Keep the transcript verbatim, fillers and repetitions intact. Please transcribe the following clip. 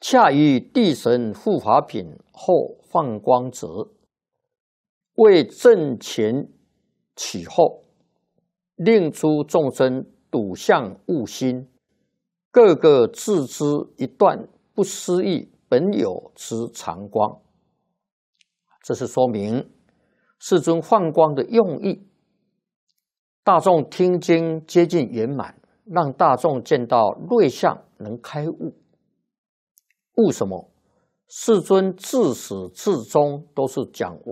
恰于地神护法品后放光者，为正前起后，令诸众生睹相悟心，个个自知一段不思议本有之常光。这是说明世尊放光的用意。大众听经接近圆满，让大众见到内相能开悟。悟什么？世尊自始至终都是讲